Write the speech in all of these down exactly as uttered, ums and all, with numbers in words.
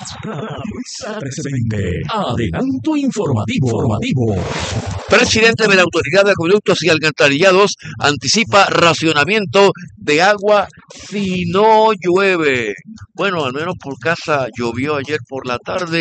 trece veinte. Adelanto informativo. informativo. Presidente de la Autoridad de Acueductos y Alcantarillados anticipa racionamiento de agua si no llueve. Bueno, al menos por casa llovió ayer por la tarde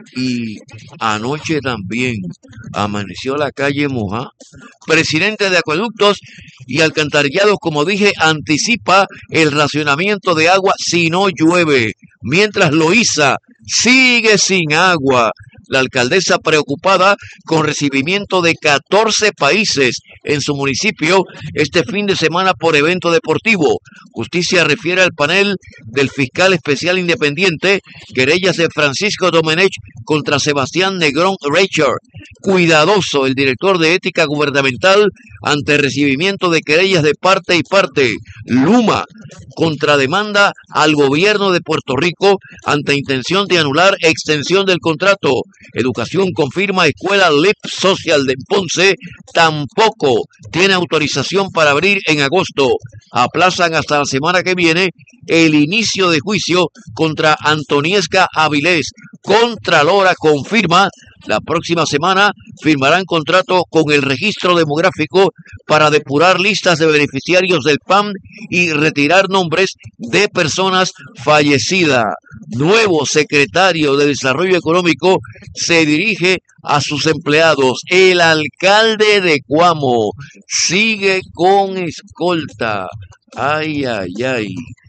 y anoche también. Amaneció la calle mojada. Presidente de Acueductos y Alcantarillados, como dije, anticipa el racionamiento de agua si no llueve. Mientras Loíza sigue sin agua. La alcaldesa preocupada con recibimiento de catorce países en su municipio este fin de semana por evento deportivo. Justicia refiere al panel del fiscal especial independiente, querellas de Francisco Domenech contra Sebastián Negrón Reicher. Cuidadoso el director de ética gubernamental ante recibimiento de querellas de parte y parte. Luma contrademanda al gobierno de Puerto Rico ante intención de anular extensión del contrato. Educación confirma escuela L I P Social de Ponce tampoco tiene autorización para abrir en agosto. Aplazan hasta la semana que viene el inicio de juicio contra Antoniesca Avilés. Contralora confirma la próxima semana firmarán contrato con el registro demográfico para depurar listas de beneficiarios del P A M y retirar nombres de personas fallecidas. Nuevo secretario de Desarrollo Económico se dirige a sus empleados. El alcalde de Cuamo sigue con escolta. Ay, ay, ay.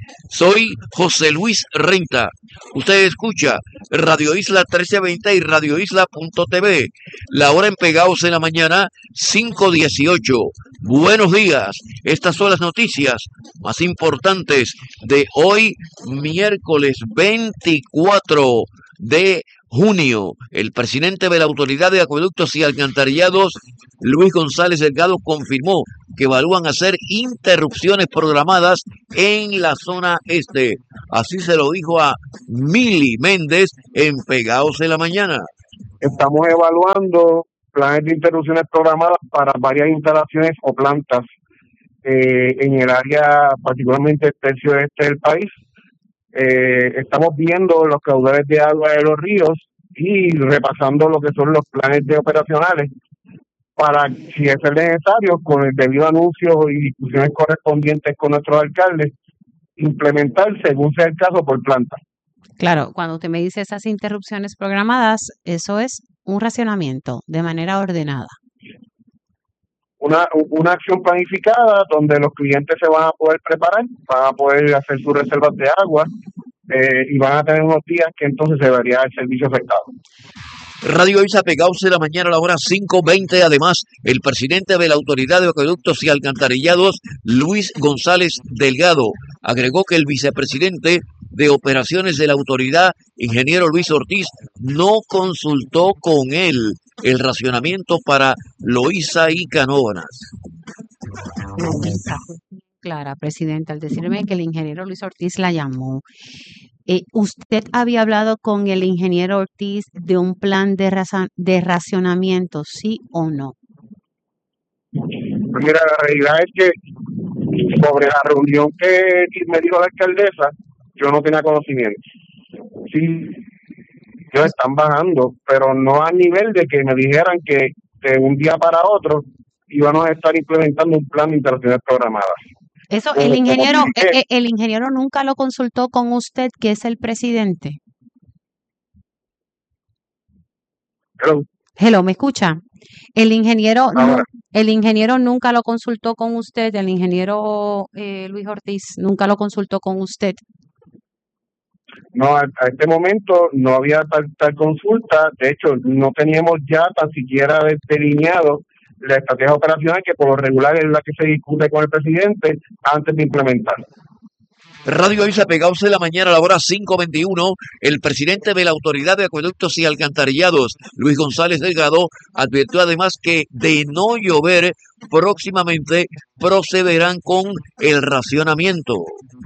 Soy José Luis Renta. Usted escucha Radio Isla trece veinte y Radio Isla punto T V. La hora en Pegaos en la mañana, cinco dieciocho. Buenos días. Estas son las noticias más importantes de hoy, miércoles veinticuatro de junio. El presidente de la Autoridad de Acueductos y Alcantarillados, Luis González Delgado, confirmó que evalúan hacer interrupciones programadas en la zona este. Así se lo dijo a Mili Méndez en Pegaos en la mañana. Estamos evaluando planes de interrupciones programadas para varias instalaciones o plantas eh, en el área, particularmente el tercio este del país. Eh, estamos viendo los caudales de agua de los ríos y repasando lo que son los planes de operacionales para, si es necesario, con el debido anuncio y discusiones correspondientes con nuestros alcaldes, implementar según sea el caso por planta. Claro, cuando usted me dice esas interrupciones programadas, eso es un racionamiento de manera ordenada. Una, una acción planificada donde los clientes se van a poder preparar, van a poder hacer sus reservas de agua eh, y van a tener unos días que entonces se vería el servicio afectado. Radio Isla Pegaos de la mañana a la hora cinco veinte. Además, el presidente de la Autoridad de Acueductos y Alcantarillados, Luis González Delgado, agregó que el vicepresidente de operaciones de la autoridad, ingeniero Luis Ortiz, no consultó con él el racionamiento para Loíza y Canóvanas. Clara, presidenta, al decirme que el ingeniero Luis Ortiz la llamó, eh, ¿usted había hablado con el ingeniero Ortiz de un plan de, raza- de racionamiento, sí o no? Mira, la realidad es que sobre la reunión que me dijo la alcaldesa, yo no tenía conocimiento. Sí, ellos están bajando, pero no a nivel de que me dijeran que de un día para otro íbamos a estar implementando un plan de interacciones programadas. Eso, el ingeniero, el, el ingeniero nunca lo consultó con usted, que es el presidente. Hello. Hello, ¿me escucha? El ingeniero, no, Ahora. el ingeniero nunca lo consultó con usted, el ingeniero eh, Luis Ortiz nunca lo consultó con usted. No, a, a este momento no había tal, tal consulta. De hecho, no teníamos ya tan siquiera delineado la estrategia operacional que por lo regular es la que se discute con el presidente antes de implementar. Radio Isla Pegaos de la mañana a la hora cinco veintiuno. El presidente de la Autoridad de Acueductos y Alcantarillados, Luis González Delgado, advirtió además que de no llover próximamente procederán con el racionamiento.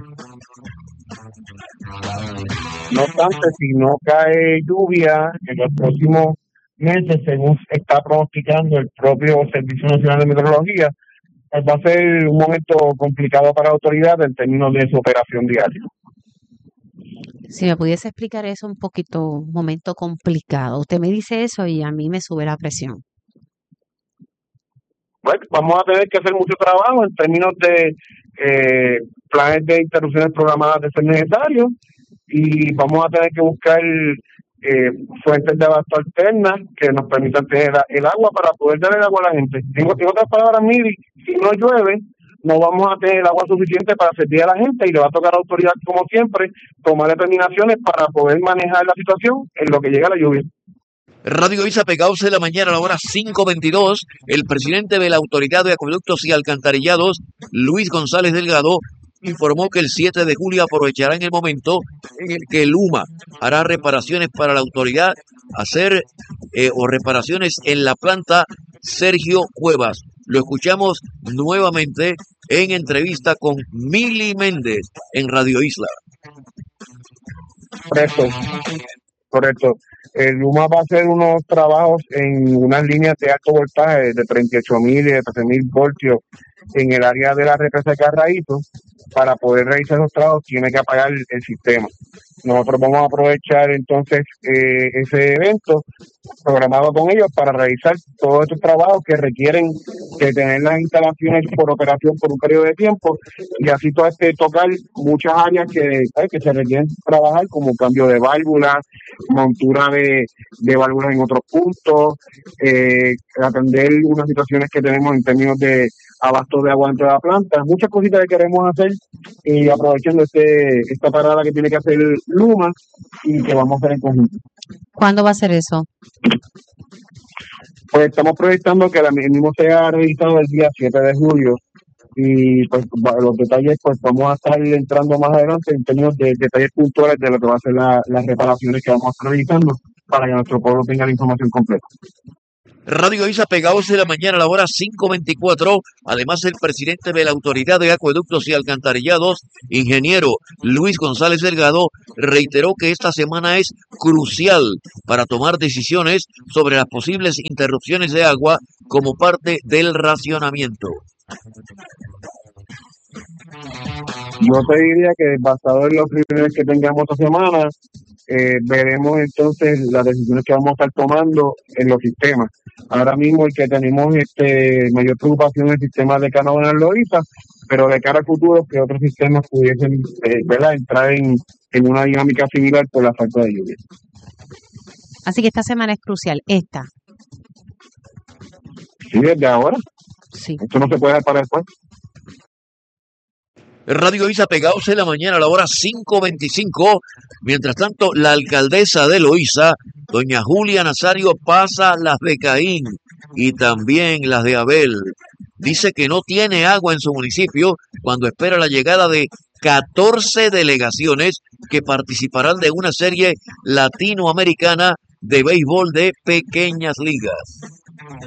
No obstante, si no cae lluvia en los próximos meses, según está pronosticando el propio Servicio Nacional de Meteorología, pues va a ser un momento complicado para la autoridad en términos de su operación diaria. Si me pudiese explicar eso un poquito, un momento complicado. Usted me dice eso y a mí me sube la presión. Pues vamos a tener que hacer mucho trabajo en términos de eh, planes de interrupciones programadas de ser necesario, y vamos a tener que buscar eh, fuentes de abasto alternas que nos permitan tener el agua para poder dar el agua a la gente. En, en otras palabras, Miri, si no llueve, no vamos a tener el agua suficiente para servir a la gente, y le va a tocar a la autoridad, como siempre, tomar determinaciones para poder manejar la situación en lo que llega la lluvia. Radio Isa, pegados de la mañana a la hora cinco veintidós, el presidente de la Autoridad de Acueductos y Alcantarillados, Luis González Delgado, informó que el siete de julio aprovechará en el momento en el que Luma hará reparaciones para la autoridad, hacer eh, o reparaciones en la planta Sergio Cuevas. Lo escuchamos nuevamente en entrevista con Mili Méndez en Radio Isla. Correcto, correcto. El Luma va a hacer unos trabajos en unas líneas de alto voltaje de treinta y ocho mil y de trece mil voltios en el área de la represa de Carraíto. Para poder realizar esos trabajos tiene que apagar el, el sistema. Nosotros vamos a aprovechar entonces eh, ese evento programado con ellos para realizar todos estos trabajos que requieren de tener las instalaciones por operación por un periodo de tiempo, y así todo este tocar muchas áreas que, ¿sabes? que se requieren trabajar, como cambio de válvulas, montura de, de válvulas en otros puntos, eh, atender unas situaciones que tenemos en términos de abasto de agua dentro de la planta, muchas cositas que queremos hacer, y aprovechando este esta parada que tiene que hacer Luma y que vamos a hacer en conjunto. ¿Cuándo va a ser eso? Pues estamos proyectando que el mismo sea realizado el día siete de julio, y pues los detalles pues vamos a estar entrando más adelante en términos de detalles puntuales de lo que va a ser la, las reparaciones que vamos a estar realizando para que nuestro pueblo tenga la información completa. Radio Isa, pegados de la mañana a la hora cinco veinticuatro. Además, el presidente de la Autoridad de Acueductos y Alcantarillados, ingeniero Luis González Delgado, reiteró que esta semana es crucial para tomar decisiones sobre las posibles interrupciones de agua como parte del racionamiento. Yo te diría que basado en los reuniones que tengamos esta semana, eh, veremos entonces las decisiones que vamos a estar tomando en los sistemas. Ahora mismo el que tenemos este mayor preocupación es el sistema de Canóvanas Loíza, pero de cara al futuro que otros sistemas pudiesen eh, ¿verdad? entrar en, en una dinámica similar por la falta de lluvia. Así que esta semana es crucial, esta. Sí, desde ahora. Sí. Esto no se puede dejar para después. Radio Isa, pegados en la mañana a la hora cinco veinticinco. Mientras tanto, la alcaldesa de Loíza, doña Julia Nazario, pasa las de Caín y también las de Abel. Dice que no tiene agua en su municipio cuando espera la llegada de catorce delegaciones que participarán de una serie latinoamericana de béisbol de pequeñas ligas.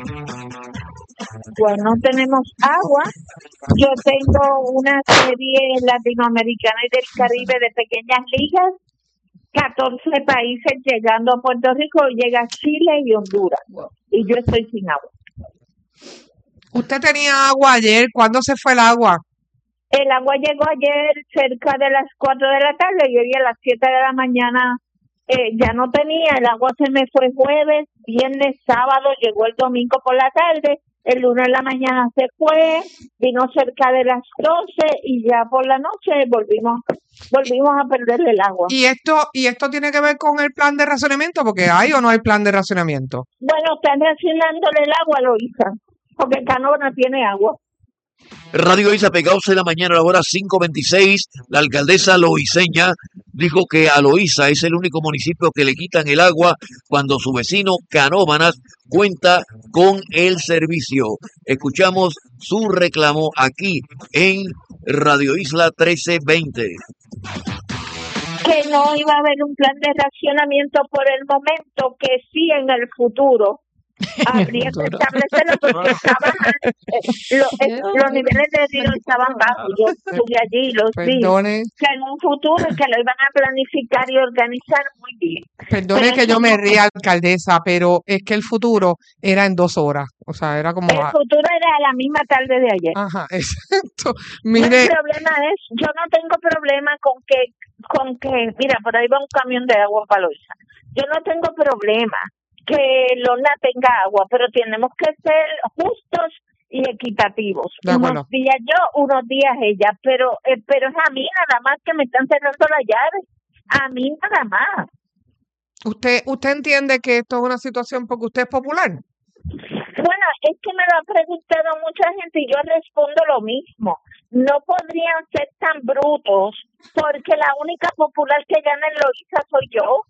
Pues no tenemos agua. Yo tengo una serie latinoamericana y del Caribe de pequeñas ligas, catorce países llegando a Puerto Rico, llega Chile y Honduras, y yo estoy sin agua. Usted tenía agua ayer, ¿cuándo se fue el agua? El agua llegó ayer cerca de las cuatro de la tarde, y hoy a las siete de la mañana eh, ya no tenía. El agua se me fue jueves, viernes, sábado, llegó el domingo por la tarde. El lunes en la mañana se fue, vino cerca de las doce y ya por la noche volvimos volvimos a perder el agua. ¿Y esto y esto tiene que ver con el plan de racionamiento? Porque ¿hay o no hay plan de racionamiento? Bueno, están racionándole el agua a Loíza, porque Canóvanas tiene agua. Radio Isa, pegados en la mañana a la hora cinco veintiséis. La alcaldesa loiseña dijo que a Loíza es el único municipio que le quitan el agua cuando su vecino Canóvanas cuenta con el servicio. Escuchamos su reclamo aquí en Radio Isla trece veinte. Que no iba a haber un plan de racionamiento por el momento, que sí en el futuro, Habría que establecerlo porque estaban, eh, lo- eh, los niveles de riesgo estaban bajos. Yo estuve allí y los vi. Perdone, Que en un futuro que lo iban a planificar y organizar muy bien. perdone Pero que eso yo me no, ría, alcaldesa, pero es que el futuro era en dos horas. O sea, era como, el a- futuro era a la misma tarde de ayer. ajá, exacto. No, el Mire, problema es, yo no tengo problema con que, con que, mira, por ahí va un camión de agua para Loíza. Yo no tengo problema que Lola tenga agua, pero tenemos que ser justos y equitativos. de Unos acuerdo. días yo, unos días ella, pero, eh, pero es a mí nada más que me están cerrando la llave. A mí nada más. ¿Usted, usted entiende que esto es una situación porque usted es popular? Bueno, es que me lo ha preguntado mucha gente y yo respondo lo mismo. No podrían ser tan brutos porque la única popular que gana en Loíza soy yo.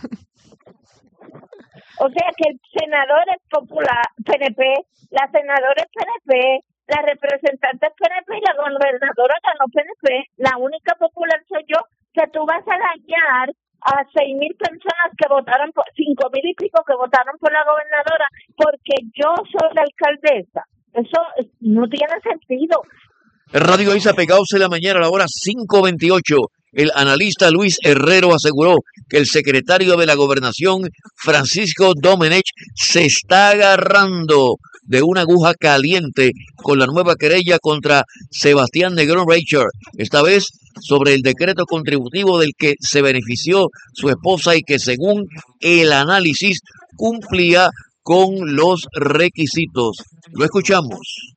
O sea que el senador es popular, P N P, la senadora es P N P, la representante es P N P y la gobernadora ganó P N P. La única popular soy yo, que tú vas a dañar a seis mil personas que votaron, por cinco mil y pico que votaron por la gobernadora, porque yo soy la alcaldesa. Eso eh, no tiene sentido. Radio Isa Pegados en la mañana a la hora cinco veintiocho. El analista Luis Herrero aseguró que el secretario de la Gobernación, Francisco Domenech, se está agarrando de una aguja caliente con la nueva querella contra Sebastián Negrón Reicher, esta vez sobre el decreto contributivo del que se benefició su esposa y que, según el análisis, cumplía con los requisitos. Lo escuchamos.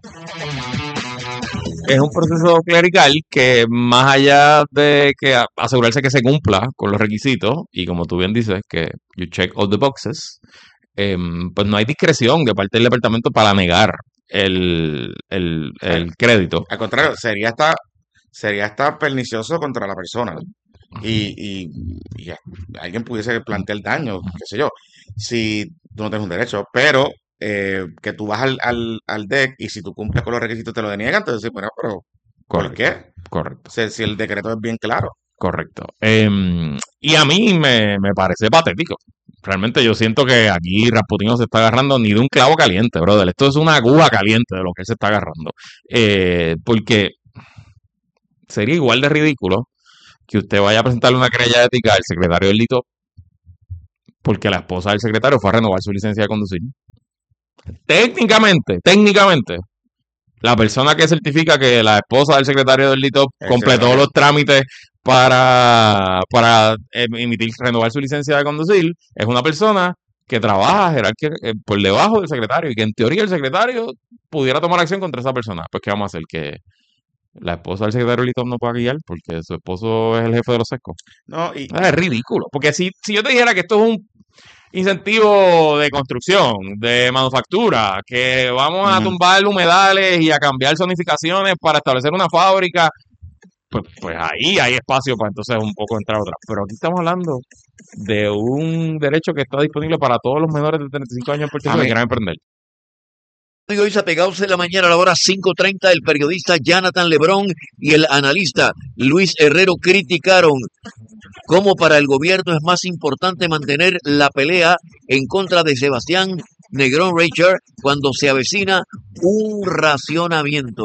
Es un proceso clerical que, más allá de que a- asegurarse que se cumpla con los requisitos, y como tú bien dices, que you check all the boxes, em, pues no hay discreción de parte del departamento para negar el, el, el crédito. Al contrario, sería hasta, sería hasta pernicioso contra la persona. Y, y, y a- alguien pudiese plantear daño, qué sé yo, si tú no tienes un derecho, pero eh, que tú vas al, al, al D E C y si tú cumples con los requisitos te lo deniegan, entonces, bueno, pero ¿por Correcto, qué? correcto, O sea, si el decreto es bien claro. correcto. Em, y a mí me, me parece patético. Realmente yo siento que aquí Rasputin no se está agarrando ni de un clavo caliente, brother. Esto es una aguja caliente de lo que él se está agarrando. Eh, porque sería igual de ridículo que usted vaya a presentarle una querella ética al secretario del Lito porque la esposa del secretario fue a renovar su licencia de conducir. Técnicamente, técnicamente, la persona que certifica que la esposa del secretario del Lito El completó secretario. los trámites para, para eh, emitir, renovar su licencia de conducir es una persona que trabaja jerarquía, eh, por debajo del secretario y que en teoría el secretario pudiera tomar acción contra esa persona. Pues, ¿qué vamos a hacer? Que la esposa del secretario del Lito no pueda guiar porque su esposo es el jefe de los sescos. No, y, Es ridículo. Porque si, si yo te dijera que esto es un incentivo de construcción, de manufactura, que vamos a Ujú. tumbar humedales y a cambiar zonificaciones para establecer una fábrica, pues, pues ahí hay espacio para entonces un poco entrar otra. Pero aquí estamos hablando de un derecho que está disponible para todos los menores de treinta y cinco años en Puerto A Rico que mí- quieran emprender. Radio Isa Pegados en la mañana a la hora cinco treinta. El periodista Jonathan Lebrón y el analista Luis Herrero criticaron cómo para el gobierno es más importante mantener la pelea en contra de Sebastián Negrón Reicher cuando se avecina un racionamiento.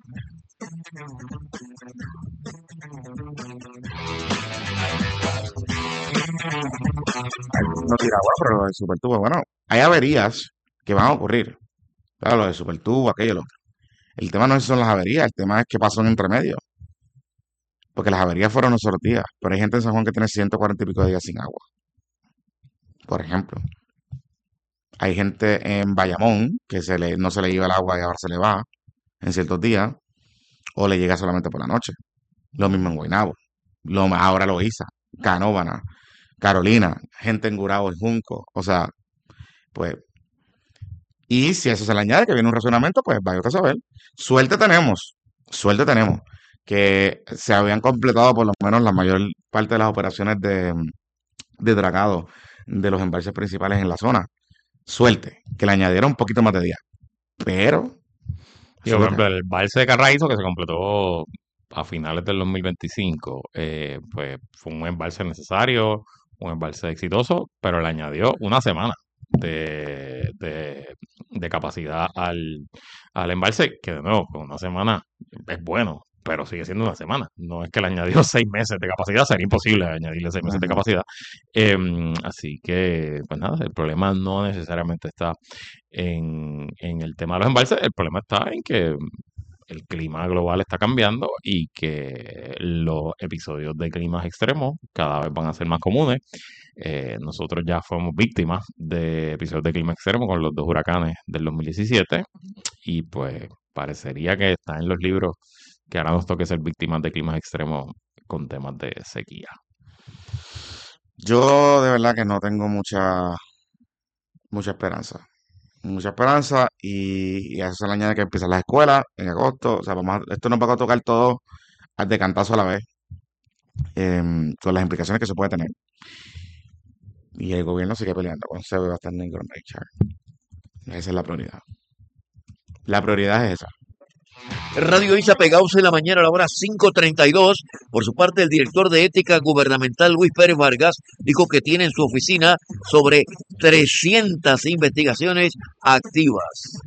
no tira agua, pero lo del supertubo, bueno, hay averías que van a ocurrir. Claro, lo del supertubo, aquello, lo otro. El tema no es si son las averías, el tema es qué pasó en entre medio. Porque las averías fueron los otros días, pero hay gente en San Juan que tiene ciento cuarenta y pico de días sin agua. Por ejemplo, hay gente en Bayamón que se le, no se le iba el agua y ahora se le va en ciertos días, o le llega solamente por la noche. Lo mismo en Guaynabo, lo, ahora Loíza, Canóvana, Carolina, gente en Gurabo y Junco, o sea, pues, y si a eso se le añade que viene un razonamiento, pues vaya usted a saber. Suerte tenemos, suerte tenemos, que se habían completado por lo menos la mayor parte de las operaciones de, de dragado de los embalses principales en la zona. Suerte, que le añadieron un poquito más de días. Pero, Y, por ejemplo, el Balse de Carraízo, que se completó a finales del dos mil veinticinco, eh, pues fue un embalse necesario, un embalse exitoso, pero le añadió una semana de, de, de capacidad al, al embalse, que de nuevo, con una semana es bueno, pero sigue siendo una semana. No es que le añadió seis meses de capacidad, sería imposible añadirle seis meses de Ujú. capacidad. Em, así que, pues nada, el problema no necesariamente está en, en el tema de los embalses, el problema está en que el clima global está cambiando y que los episodios de climas extremos cada vez van a ser más comunes. Eh, nosotros ya fuimos víctimas de episodios de clima extremo con los dos huracanes del dos mil diecisiete y pues parecería que está en los libros que ahora nos toque ser víctimas de climas extremos con temas de sequía. Yo de verdad que no tengo mucha, mucha esperanza. Mucha esperanza y, y a eso se le añade que empiezan las escuelas en agosto. O sea, vamos a- esto nos va a tocar todo al de cantazo a la vez, em, con las implicaciones que se puede tener. Y el gobierno sigue peleando con Sebastián Negron Richard. Esa es la prioridad. La prioridad es esa. Radio Isla Pegados en la mañana a la hora cinco treinta y dos. Por su parte, el director de Ética Gubernamental, Luis Pérez Vargas, dijo que tiene en su oficina sobre trescientas investigaciones activas.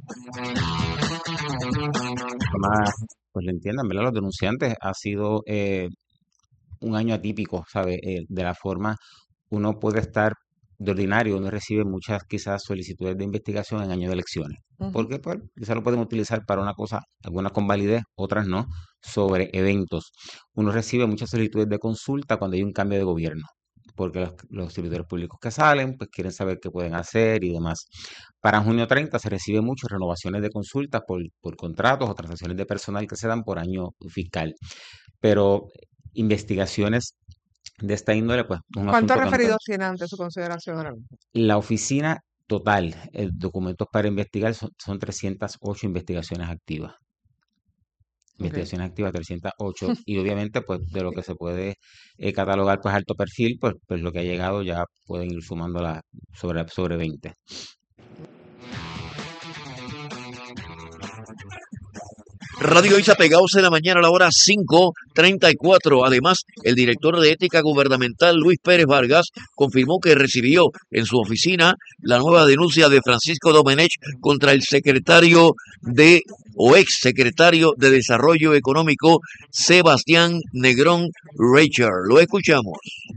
Más, pues lo entiendan, ¿verdad? Los denunciantes ha sido eh, un año atípico, ¿sabe? Eh, de la forma uno puede estar de ordinario, uno recibe muchas quizás solicitudes de investigación en año de elecciones, Ujú. porque pues quizás lo pueden utilizar para una cosa, algunas con validez, otras no, sobre eventos. Uno recibe muchas solicitudes de consulta cuando hay un cambio de gobierno, porque los, los servidores públicos que salen, pues quieren saber qué pueden hacer y demás. Para junio treinta se recibe muchas renovaciones de consultas por, por contratos o transacciones de personal que se dan por año fiscal, pero investigaciones de esta índole, pues un ¿Cuántos asunto que no referidos tiene ante su consideración ahora mismo? la oficina total, eh, documentos para investigar, son, son trescientas ocho investigaciones activas. Ok. Investigaciones activas trescientas ocho y obviamente pues de lo que se puede eh, catalogar pues alto perfil, pues, pues lo que ha llegado ya pueden ir sumando la, sobre, sobre veinte. Radio Isa Pegados en la mañana a la hora cinco treinta y cuatro. Además, el director de Ética Gubernamental, Luis Pérez Vargas, confirmó que recibió en su oficina la nueva denuncia de Francisco Domenech contra el secretario de o ex secretario de Desarrollo Económico, Sebastián Negrón Richard. Lo escuchamos.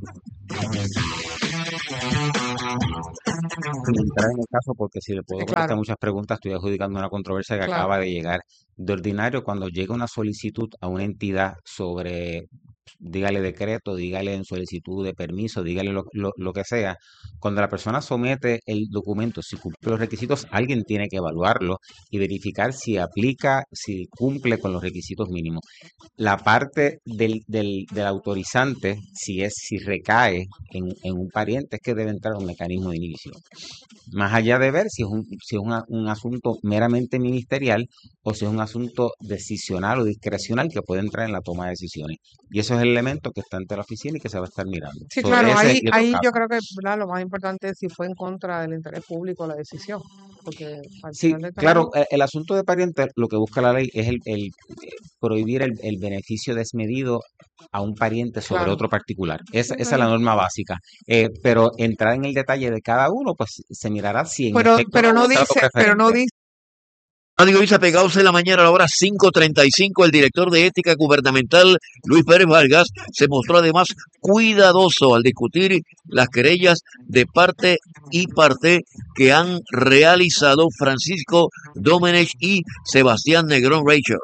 Sin entrar en el caso, porque si le puedo Eh, contestar Claro, muchas preguntas, estoy adjudicando una controversia que claro. acaba de llegar. De ordinario, cuando llega una solicitud a una entidad sobre, dígale decreto, dígale en solicitud de permiso, dígale lo, lo- lo que sea, cuando la persona somete el documento, si cumple los requisitos, alguien tiene que evaluarlo y verificar si aplica, si cumple con los requisitos mínimos. La parte del, del, del autorizante, si es, si recae en, en un pariente, es que debe entrar un mecanismo de inhibición. Más allá de ver si es un, si es una- un asunto meramente ministerial o si es un asunto decisional o discrecional que puede entrar en la toma de decisiones. Y eso es el elemento que está ante la oficina y que se va a estar mirando. Sí, Sobre claro, ese ahí, y otros ahí yo casos. creo que, ¿verdad? Lo más importante es si fue en contra del interés público la decisión, porque al Sí, final del claro, camino, eh, el asunto de pariente, lo que busca la ley es el, el, eh, prohibir el, el beneficio desmedido a un pariente sobre claro. otro particular. Esa, Ok. esa es la norma básica. Eh, pero entrar en el detalle de cada uno, pues se mirará si en Pero, efecto pero hubo no un trato dice, pero no preferente. dice. Radio Isa Pegados en la mañana a la hora cinco treinta y cinco. El director de Ética Gubernamental, Luis Pérez Vargas, se mostró además cuidadoso al discutir las querellas de parte y parte que han realizado Francisco Domenech y Sebastián Negrón Richard.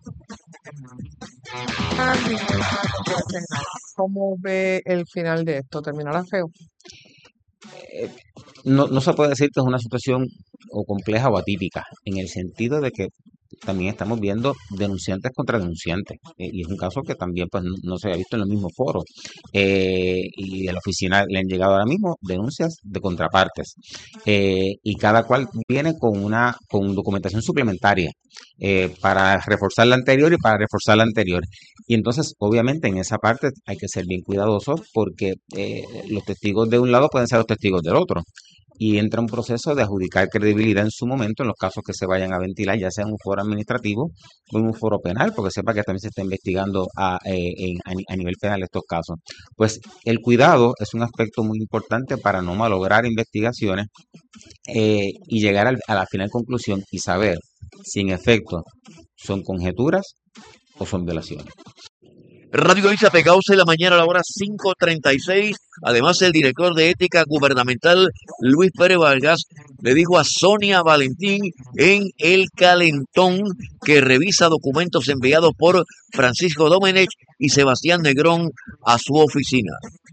¿Cómo ve el final de esto? ¿Terminará feo? Eh, no, no se puede decir que es una situación o compleja o atípica, en el sentido de que también estamos viendo denunciantes contra denunciantes, eh, y es un caso que también pues no, no se había visto en los mismos foros, eh, y de la oficina le han llegado ahora mismo denuncias de contrapartes, eh, y cada cual viene con una con documentación suplementaria eh, para reforzar la anterior y para reforzar la anterior. Y entonces, obviamente, en esa parte hay que ser bien cuidadosos porque eh, los testigos de un lado pueden ser los testigos del otro. y entra un proceso de adjudicar credibilidad en su momento en los casos que se vayan a ventilar, ya sea en un foro administrativo o en un foro penal, porque sepa que también se está investigando a, eh, en- a ni- a nivel penal estos casos. Pues el cuidado es un aspecto muy importante para no malograr investigaciones eh, y llegar al- a la final conclusión y saber si en efecto son conjeturas o son violaciones. Radio Isa Pegados en la mañana a la hora cinco treinta y seis. Además, el director de ética gubernamental, Luis Pérez Vargas, le dijo a Sonia Valentín en El Calentón que revisa documentos enviados por Francisco Domenech y Sebastián Negrón a su oficina.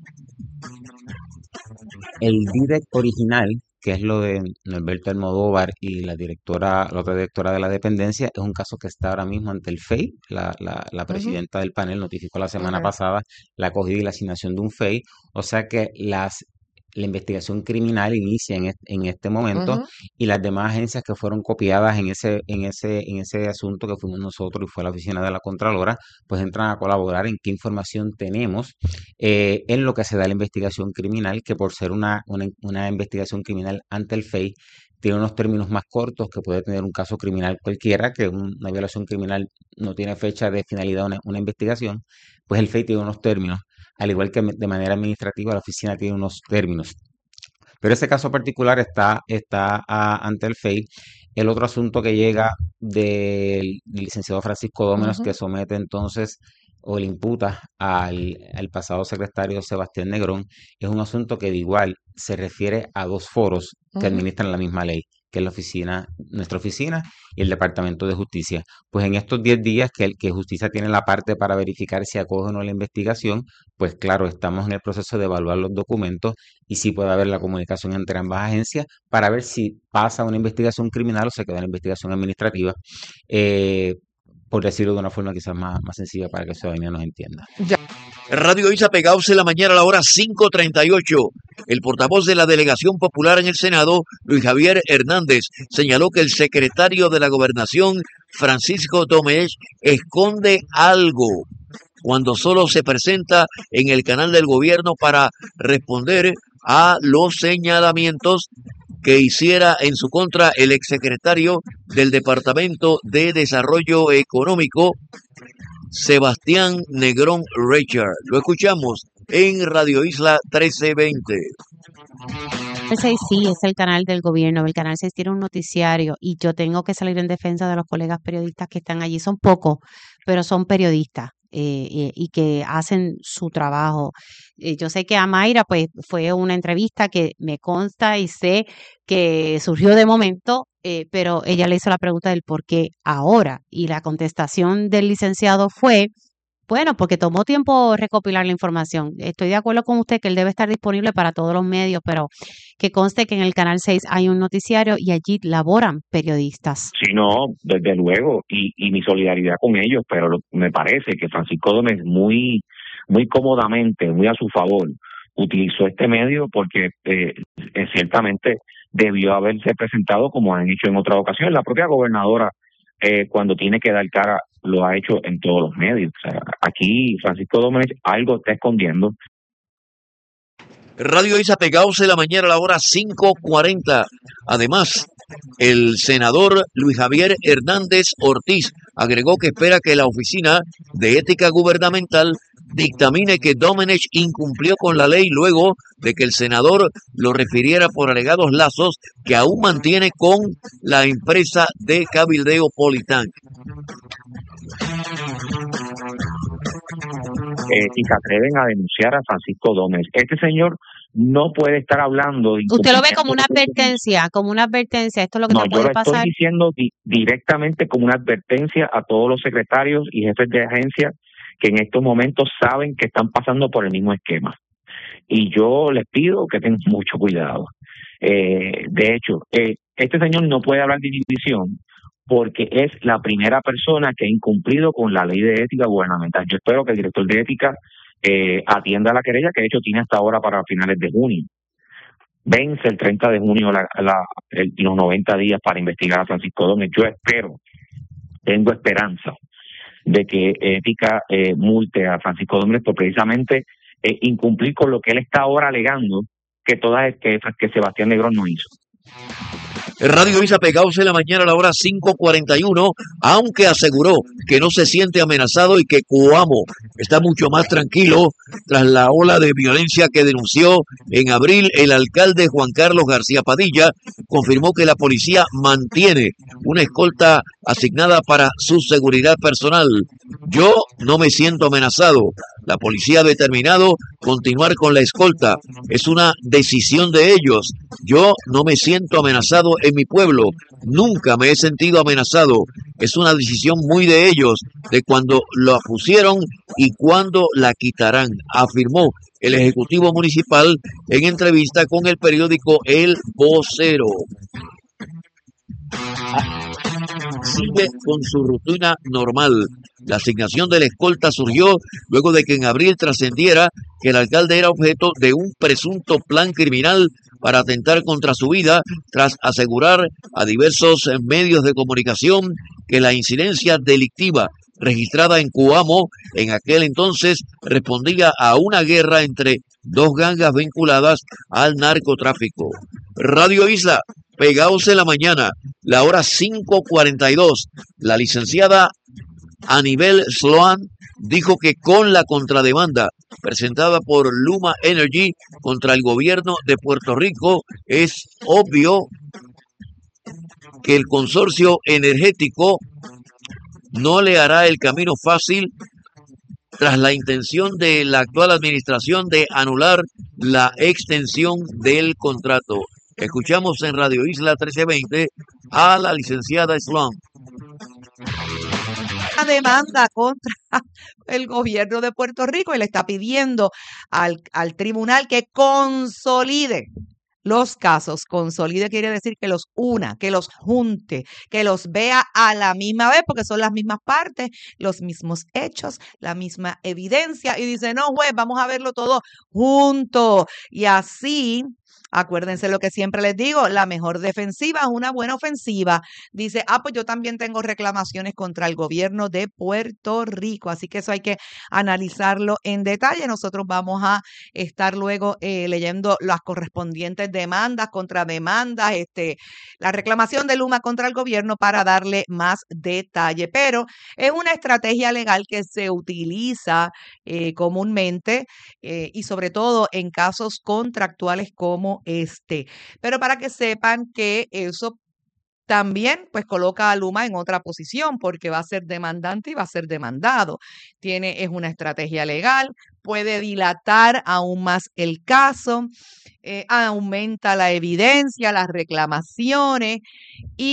El D I R E C original, que es lo de Norberto Almodóvar y la directora, la otra directora de la dependencia, es un caso que está ahora mismo ante el F E I. La, la, la Ujú, presidenta del panel notificó la semana ok. pasada la acogida y la asignación de un F E I, o sea que las, la investigación criminal inicia en este, en este momento Ujú. y las demás agencias que fueron copiadas en ese, en ese, en ese asunto que fuimos nosotros y fue la oficina de la Contralora, pues entran a colaborar en qué información tenemos eh, en lo que se da la investigación criminal, que por ser una, una, una investigación criminal ante el F E I, tiene unos términos más cortos que puede tener un caso criminal cualquiera, que un- una violación criminal no tiene fecha de finalidad una, una investigación, pues el F E I tiene unos términos, al igual que de manera administrativa la oficina tiene unos términos. Pero ese caso particular está, está ah, ante el F E I. El otro asunto que llega del licenciado Francisco Dómenes, Ujú. que somete entonces o le imputa al, al pasado secretario Sebastián Negrón, es un asunto que de igual se refiere a dos foros que Ujú. administran la misma ley, que es la oficina, nuestra oficina y el Departamento de Justicia. Pues en estos diez días que, el, que Justicia tiene la parte para verificar si acoge o no la investigación, pues claro, estamos en el proceso de evaluar los documentos y si puede haber la comunicación entre ambas agencias para ver si pasa una investigación criminal o se queda una investigación administrativa, eh, por decirlo de una forma quizás más, más sencilla para que la ciudadanía nos entienda. Ya. Radio Isa Pegados en la mañana a la hora cinco treinta y ocho. El portavoz de la Delegación Popular en el Senado, Luis Javier Hernández, señaló que el secretario de la Gobernación, Francisco Domenech, esconde algo cuando solo se presenta en el canal del gobierno para responder a los señalamientos que hiciera en su contra el exsecretario del Departamento de Desarrollo Económico, Sebastián Negrón Richard. Lo escuchamos en Radio Isla trece veinte. El seis sí es el canal del gobierno, el canal seis tiene un noticiario y yo tengo que salir en defensa de los colegas periodistas que están allí. Son pocos, pero son periodistas eh, y, y que hacen su trabajo. Eh, yo sé que a Mayra pues fue una entrevista que me consta y sé que surgió de momento, eh, pero ella le hizo la pregunta del por qué ahora y la contestación del licenciado fue, bueno, porque tomó tiempo recopilar la información. Estoy de acuerdo con usted que él debe estar disponible para todos los medios, pero que conste que en el Canal seis hay un noticiario y allí laboran periodistas. Sí, no, desde luego, y, y mi solidaridad con ellos, pero lo- me parece que Francisco Gómez muy, muy cómodamente, muy a su favor, utilizó este medio porque eh, eh, ciertamente debió haberse presentado como han hecho en otras ocasiones. La propia gobernadora, eh, cuando tiene que dar cara, lo ha hecho en todos los medios. O sea, aquí Francisco Gómez algo está escondiendo. Radio Isa Pegados en la mañana a la hora cinco cuarenta. Además, el senador Luis Javier Hernández Ortiz agregó que espera que la Oficina de Ética Gubernamental dictamine que Domenech incumplió con la ley luego de que el senador lo refiriera por alegados lazos que aún mantiene con la empresa de cabildeo Politank. Eh, y se atreven a denunciar a Francisco Gómez. Este señor no puede estar hablando de Usted lo ve como una incumplimiento. advertencia, como una advertencia. Esto es lo que No, te yo puede lo estoy pasar. diciendo di- directamente como una advertencia a todos los secretarios y jefes de agencia que en estos momentos saben que están pasando por el mismo esquema. Y yo les pido que tengan mucho cuidado. Eh, de hecho, eh, este señor no puede hablar de inhibición porque es la primera persona que ha incumplido con la ley de ética gubernamental. Yo espero que el director de ética eh, atienda la querella, que de hecho tiene hasta ahora para finales de junio. Vence el treinta de junio la, la, el, los noventa días para investigar a Francisco Gómez. Yo espero, tengo esperanza de que ética eh, multe a Francisco Gómez por precisamente eh, incumplir con lo que él está ahora alegando que todas que, que Sebastián Negrón no hizo. Radio Isa pegados en la mañana a la hora cinco cuarenta y uno, aunque aseguró que no se siente amenazado y que Coamo está mucho más tranquilo tras la ola de violencia que denunció en abril el alcalde Juan Carlos García Padilla, confirmó que la policía mantiene una escolta asignada para su seguridad personal. Yo no me siento amenazado. La policía ha determinado continuar con la escolta. Es una decisión de ellos. Yo no me siento amenazado en mi pueblo. Nunca me he sentido amenazado. Es una decisión muy de ellos, de cuando la pusieron y cuándo la quitarán, afirmó el ejecutivo municipal en entrevista con el periódico El Vocero. Sigue con su rutina normal. La asignación de la escolta surgió luego de que en abril trascendiera que el alcalde era objeto de un presunto plan criminal para atentar contra su vida, tras asegurar a diversos medios de comunicación que la incidencia delictiva registrada en Coamo en aquel entonces respondía a una guerra entre dos gangas vinculadas al narcotráfico. Radio Isla, pegaos en la mañana, la hora cinco cuarenta y dos. La licenciada Anibel Sloan dijo que con la contrademanda presentada por Luma Energy contra el gobierno de Puerto Rico, es obvio que el consorcio energético no le hará el camino fácil tras la intención de la actual administración de anular la extensión del contrato. Escuchamos en Radio Isla trece veinte a la licenciada Sloan. Una demanda contra el gobierno de Puerto Rico y le está pidiendo al, al tribunal que consolide los casos. Consolide quiere decir que los una, que los junte, que los vea a la misma vez, porque son las mismas partes, los mismos hechos, la misma evidencia. Y dice, no, juez, vamos a verlo todo junto. Y así, acuérdense lo que siempre les digo, la mejor defensiva es una buena ofensiva. Dice, ah, pues yo también tengo reclamaciones contra el gobierno de Puerto Rico. Así que eso hay que analizarlo en detalle. Nosotros vamos a estar luego eh, leyendo las correspondientes demandas, contrademandas, este, la reclamación de Luma contra el gobierno para darle más detalle. Pero es una estrategia legal que se utiliza eh, comúnmente eh, y sobre todo en casos contractuales como este. Pero para que sepan que eso también pues coloca a Luma en otra posición porque va a ser demandante y va a ser demandado. Tiene, es una estrategia legal, puede dilatar aún más el caso, eh, aumenta la evidencia, las reclamaciones y